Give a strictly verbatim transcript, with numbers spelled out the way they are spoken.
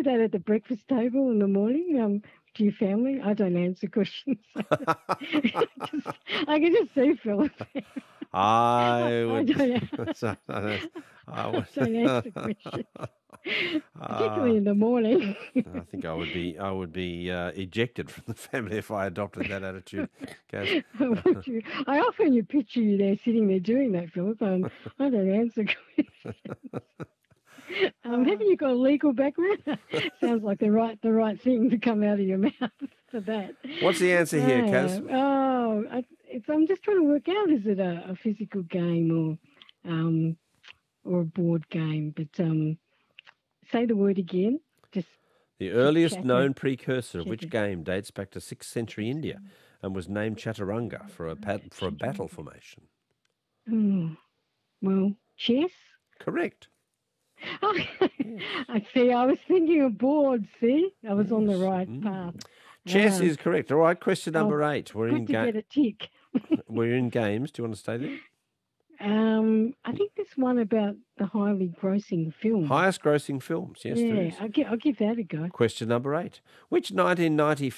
that at the breakfast table in the morning um, to your family? I don't answer questions. just, I can just see Philip. I I would. don't, so, I don't, I would I don't answer questions, particularly uh, in the morning. I think I would be. I would be uh, ejected from the family if I adopted that attitude. Gaz. Would you- I often you picture you there sitting there doing that, Philip. Um, I don't answer questions. Um, haven't you got a legal background? Sounds like the right the right thing to come out of your mouth for that. What's the answer here, Oh, Kaz? yeah. Oh, I, it's, I'm just trying to work out: is it a, a physical game or um, or a board game? But um, say the word again. Just The earliest chatter- known precursor of which chatter. game dates back to sixth century India and was named Chaturanga for a pat, for a battle formation. Oh, well, chess. Correct. Oh, I see. I was thinking of boards. See, I was on the Yes. right Mm. path. Chess Ah, is correct. All right, question number oh, eight. We're in good to ga- get a tick. we're in games. Do you want to stay there? Um, I think this one about the highly grossing film. Highest grossing films. Yes, there yeah, is. I'll give, I'll give that a go. Question number eight. Which nineteen ninety